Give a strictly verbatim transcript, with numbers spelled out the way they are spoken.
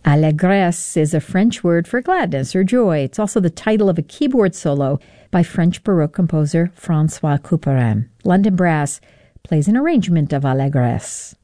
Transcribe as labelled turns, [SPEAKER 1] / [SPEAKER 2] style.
[SPEAKER 1] Allégresse is a French word for gladness or joy. It's also the title of a keyboard solo by French Baroque composer François Couperin. London Brass plays an arrangement of Allégresse.